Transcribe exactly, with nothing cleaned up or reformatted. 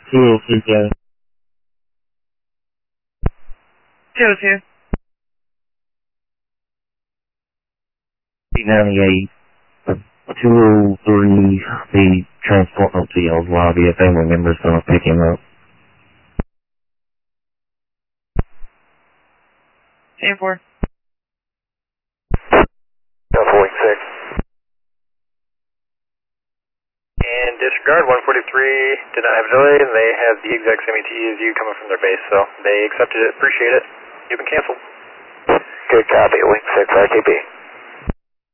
two oh six, uh, two oh two. eight ninety-eight. two oh three, the transport up to y'all's lobby. A family member's gonna pick him up. ten four. four six. And disregard one forty-three did not have a delay, and they have the exact same E T as you coming from their base, so they accepted it, appreciate it. You've been canceled. Good copy, Wing six R T B.